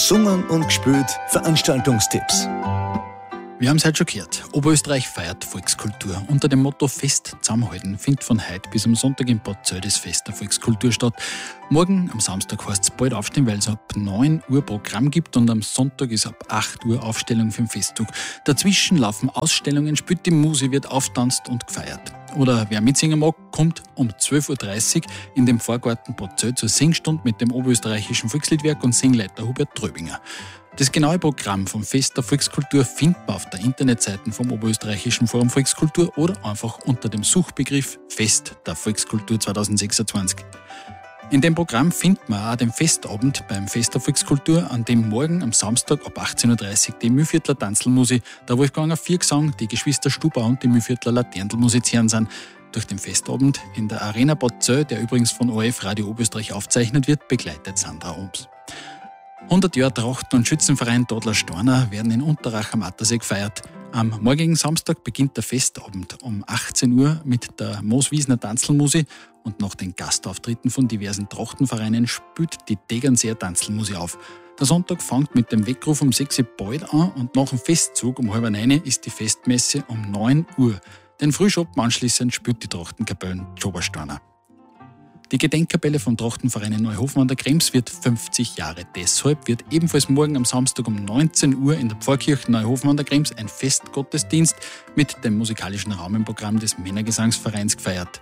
Gesungen und gespielt Veranstaltungstipps. Wir haben es heute schon gehört. Oberösterreich feiert Volkskultur. Unter dem Motto Fest zusammenhalten findet von heute bis am Sonntag in Bad Zell das Fest der Volkskultur statt. Morgen am Samstag heißt es bald aufstehen, weil es ab 9 Uhr Programm gibt und am Sonntag ist ab 8 Uhr Aufstellung für den Festzug. Dazwischen laufen Ausstellungen, spielt die Musik, wird auftanzt und gefeiert. Oder wer mitsingen mag, kommt um 12.30 Uhr in dem Vorgarten Bad Zell zur Singstunde mit dem Oberösterreichischen Volksliedwerk und Singleiter Hubert Tröbinger. Das genaue Programm vom Fest der Volkskultur findet man auf der Internetseite vom Oberösterreichischen Forum Volkskultur oder einfach unter dem Suchbegriff Fest der Volkskultur 2026. In dem Programm findet man auch den Festabend beim Fest der Volkskultur, an dem morgen am Samstag ab 18.30 Uhr die Mühlviertler Tanzelmusik, der Wolfganger Viergesang, die Geschwister Stuber und die Mühlviertler Laternl musizieren sind. Durch den Festabend in der Arena Bad Zell, der übrigens von ORF Radio Oberösterreich aufgezeichnet wird, begleitet Sandra Oms. 100 Jahre Trachten- und Schützenverein Tadler Storner werden in Unterrach am Attersee gefeiert. Am morgigen Samstag beginnt der Festabend um 18 Uhr mit der Mooswiesner Tanzelmusik und nach den Gastauftritten von diversen Trachtenvereinen spielt die Tegernseer Tanzelmusik auf. Der Sonntag fängt mit dem Weckruf um 6 Uhr bald an und nach dem Festzug um 8:30 ist die Festmesse um 9 Uhr. Den Frühschoppen anschließend spielt die Trachtenkapelle Oberstorner. Die Gedenkkapelle vom Trachtenverein in Neuhofen an der Krems wird 50 Jahre. Deshalb wird ebenfalls morgen am Samstag um 19 Uhr in der Pfarrkirche Neuhofen an der Krems ein Festgottesdienst mit dem musikalischen Rahmenprogramm des Männergesangsvereins gefeiert.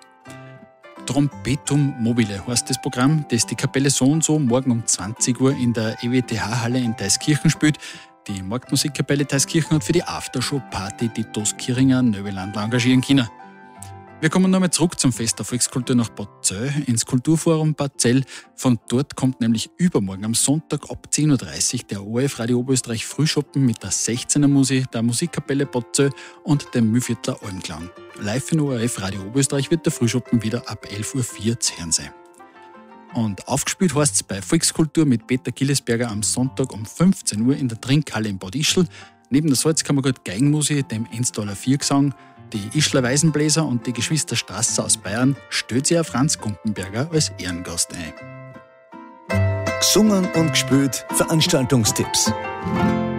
Trompetum mobile heißt das Programm, das die Kapelle so und so morgen um 20 Uhr in der EWTH-Halle in Deiskirchen spielt. Die Marktmusikkapelle Deiskirchen hat für die Aftershow-Party die Toskiringer Nöbelandler engagieren können. Wir kommen nochmal zurück zum Fest der Volkskultur nach Bad Zell, ins Kulturforum Bad Zell. Von dort kommt nämlich übermorgen am Sonntag ab 10.30 Uhr der ORF Radio Oberösterreich Frühschoppen mit der 16er Musik, der Musikkapelle Bad Zell und dem Mühlviertler Almklang. Live in ORF Radio Oberösterreich wird der Frühschoppen wieder ab 11.04 Uhr zu hören sein. Und aufgespielt heißt es bei Volkskultur mit Peter Gillesberger am Sonntag um 15 Uhr in der Trinkhalle in Bad Ischl. Neben der Salzkammergut Geigenmusik, dem Enstaller Viergesang, die Ischler Weisenbläser und die Geschwister Strasser aus Bayern stellt sich auch Franz Gumpenberger als Ehrengast ein. Gesungen und gespielt Veranstaltungstipps.